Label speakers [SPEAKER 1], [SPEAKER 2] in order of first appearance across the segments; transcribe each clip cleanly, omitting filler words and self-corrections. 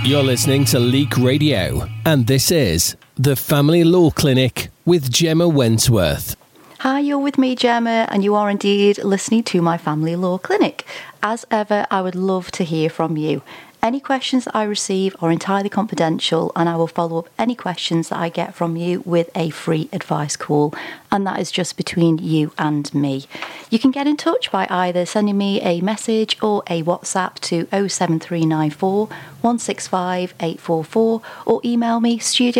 [SPEAKER 1] You're listening to Leek Radio, and this is the Family Law Clinic with Gemma Wentworth.
[SPEAKER 2] Hi, you're with me, Gemma, and you are indeed listening to my Family Law Clinic. As ever, I would love to hear from you. Any questions that I receive are entirely confidential, and I will follow up any questions that I get from you with a free advice call, and that is just between you and me. You can get in touch by either sending me a message or a WhatsApp to 07394 165 844 or email me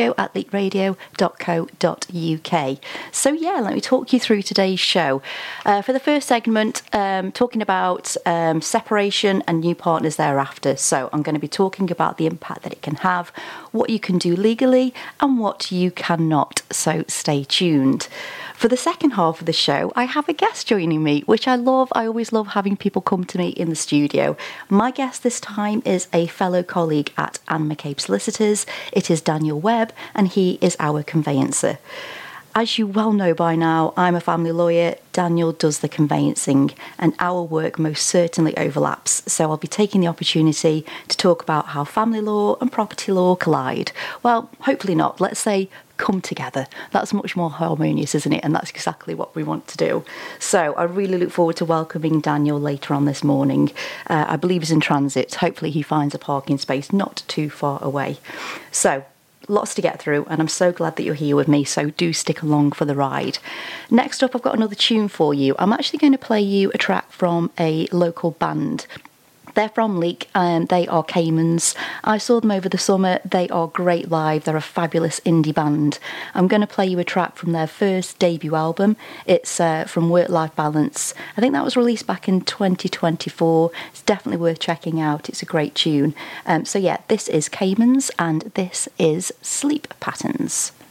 [SPEAKER 2] studio@leekradio.co.uk. So yeah, let me talk you through today's show. For the first segment, talking about separation and new partners thereafter. So I'm going to be talking about the impact that it can have, what you can do legally and what you cannot. So stay tuned. For the second half of the show, I have a guest joining me, which I love. I always love having people come to me in the studio. My guest this time is a fellow colleague at Anne McCabe Solicitors. It is Daniel Webb, and he is our conveyancer. As you well know by now, I'm a family lawyer. Daniel does the conveyancing, and our work most certainly overlaps. So I'll be taking the opportunity to talk about how family law and property law collide. Well, hopefully not. Let's say come together. That's much more harmonious, isn't it? And that's exactly what we want to do. So I really look forward to welcoming Daniel later on this morning. I believe he's in transit. Hopefully he finds a parking space not too far away. So lots to get through, and I'm so glad that you're here with me, so do stick along for the ride. Next up, I've got another tune for you. I'm actually going to play you a track from a local band. They're from Leek, and they are Caymans. I saw them over the summer. They are great live. They're a fabulous indie band. I'm going to play you a track from their first debut album. It's from Work-Life Balance. I think that was released back in 2024. It's definitely worth checking out. It's a great tune. So yeah, this is Caymans, and this is Sleep Patterns.